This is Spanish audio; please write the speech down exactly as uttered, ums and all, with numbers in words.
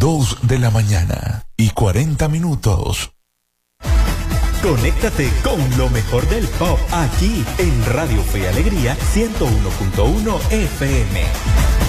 Dos de la mañana y cuarenta minutos. Conéctate con lo mejor del pop aquí en Radio Fe y Alegría ciento uno punto uno F M.